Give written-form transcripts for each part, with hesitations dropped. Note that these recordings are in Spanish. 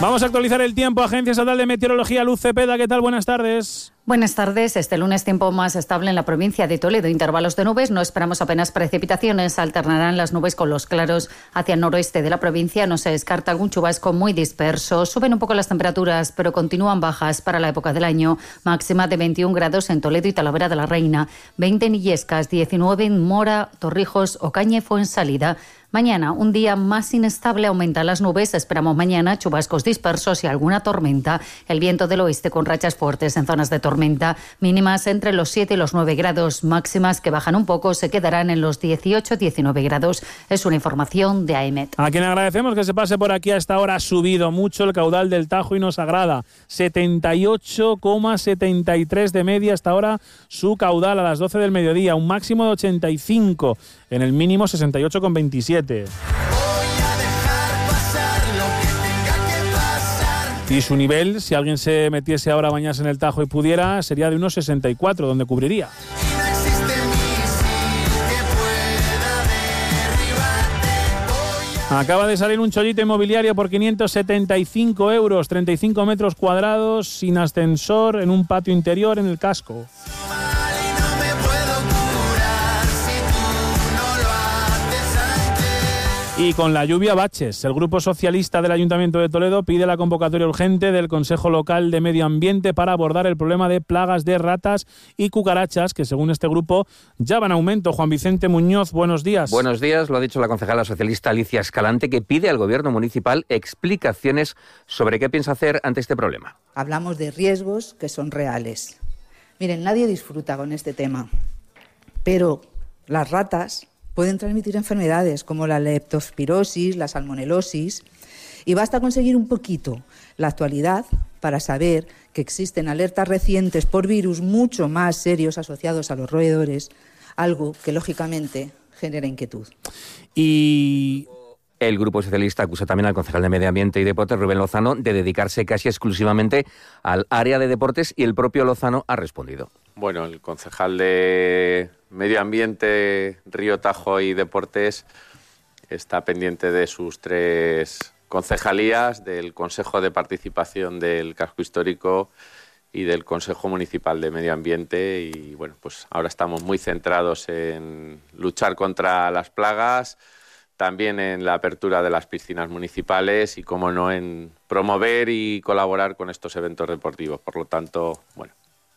Vamos a actualizar el tiempo. Agencia Estatal de Meteorología, Luz Cepeda, ¿qué tal? Buenas tardes. Buenas tardes. Este lunes tiempo más estable en la provincia de Toledo. Intervalos de nubes, no esperamos apenas precipitaciones. Alternarán las nubes con los claros hacia el noroeste de la provincia. No se descarta algún chubasco muy disperso. Suben un poco las temperaturas, pero continúan bajas para la época del año. Máxima de 21 grados en Toledo y Talavera de la Reina, 20 en Illescas, 19 en Mora, Torrijos, Ocaña y Fuensalida. Mañana, un día más inestable, aumentan las nubes. Esperamos mañana chubascos dispersos y alguna tormenta. El viento del oeste con rachas fuertes en zonas de tormenta. Mínimas entre los 7 y los 9 grados. Máximas que bajan un poco, se quedarán en los 18-19 grados. Es una información de AEMET. A quien agradecemos que se pase por aquí a esta hora. Ha subido mucho el caudal del Tajo y nos agrada. 78,73 de media hasta ahora su caudal a las 12 del mediodía. Un máximo de 85. En el mínimo 68,27. Y su nivel, si alguien se metiese ahora a bañarse en el Tajo y pudiera, sería de unos 64, donde cubriría. Acaba de salir un chollito inmobiliario por 575 euros, 35 metros cuadrados, sin ascensor, en un patio interior en el casco. Y con la lluvia, baches. El Grupo Socialista del Ayuntamiento de Toledo pide la convocatoria urgente del Consejo Local de Medio Ambiente para abordar el problema de plagas de ratas y cucarachas, que según este grupo ya van en aumento. Juan Vicente Muñoz, buenos días. Buenos días, lo ha dicho la concejala socialista Alicia Escalante, que pide al Gobierno municipal explicaciones sobre qué piensa hacer ante este problema. Hablamos de riesgos que son reales. Miren, nadie disfruta con este tema, pero las ratas pueden transmitir enfermedades como la leptospirosis, la salmonelosis, y basta conseguir un poquito la actualidad para saber que existen alertas recientes por virus mucho más serios asociados a los roedores, algo que lógicamente genera inquietud. Y el Grupo Socialista acusa también al concejal de Medio Ambiente y Deportes, Rubén Lozano, de dedicarse casi exclusivamente al área de deportes, y el propio Lozano ha respondido. Bueno, el concejal de Medio Ambiente, Río, Tajo y Deportes está pendiente de sus 3 concejalías, del Consejo de Participación del Casco Histórico y del Consejo Municipal de Medio Ambiente, y bueno, pues ahora estamos muy centrados en luchar contra las plagas, también en la apertura de las piscinas municipales y, como no, en promover y colaborar con estos eventos deportivos. Por lo tanto, bueno,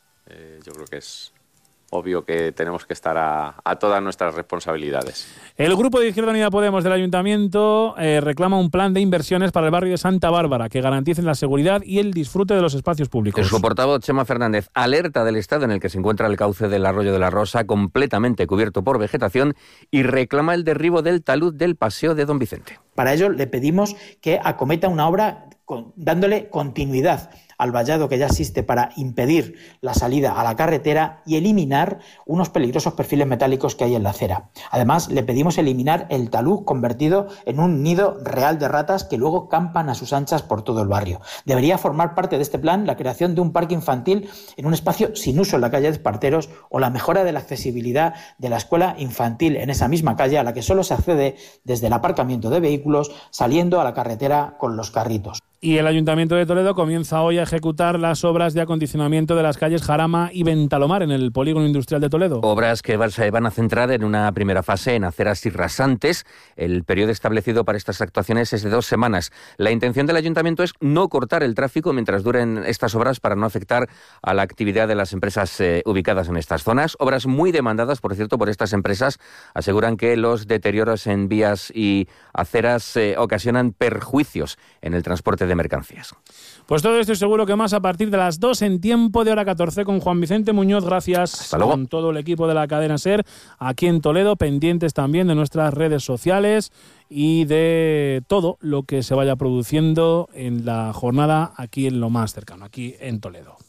yo creo que es obvio que tenemos que estar a todas nuestras responsabilidades. El Grupo de Izquierda Unida Podemos del Ayuntamiento reclama un plan de inversiones para el barrio de Santa Bárbara que garanticen la seguridad y el disfrute de los espacios públicos. Su portavoz, Chema Fernández, alerta del estado en el que se encuentra el cauce del arroyo de la Rosa, completamente cubierto por vegetación, y reclama el derribo del talud del Paseo de Don Vicente. Para ello le pedimos que acometa una obra dándole continuidad al vallado que ya existe para impedir la salida a la carretera y eliminar unos peligrosos perfiles metálicos que hay en la acera. Además, le pedimos eliminar el talud convertido en un nido real de ratas que luego campan a sus anchas por todo el barrio. Debería formar parte de este plan la creación de un parque infantil en un espacio sin uso en la calle de Esparteros, o la mejora de la accesibilidad de la escuela infantil en esa misma calle, a la que solo se accede desde el aparcamiento de vehículos saliendo a la carretera con los carritos. Y el Ayuntamiento de Toledo comienza hoy a ejecutar las obras de acondicionamiento de las calles Jarama y Ventalomar en el Polígono Industrial de Toledo. Obras que se van a centrar en una primera fase en aceras y rasantes. El periodo establecido para estas actuaciones es de 2 semanas. La intención del Ayuntamiento es no cortar el tráfico mientras duren estas obras, para no afectar a la actividad de las empresas ubicadas en estas zonas. Obras muy demandadas, por cierto, por estas empresas. Aseguran que los deterioros en vías y aceras ocasionan perjuicios en el transporte de mercancías. Pues todo esto y seguro que más a partir de las 2 en tiempo de hora 14 con Juan Vicente Muñoz. Gracias. Hasta luego. Con todo el equipo de la cadena SER aquí en Toledo, pendientes también de nuestras redes sociales y de todo lo que se vaya produciendo en la jornada aquí en lo más cercano, aquí en Toledo.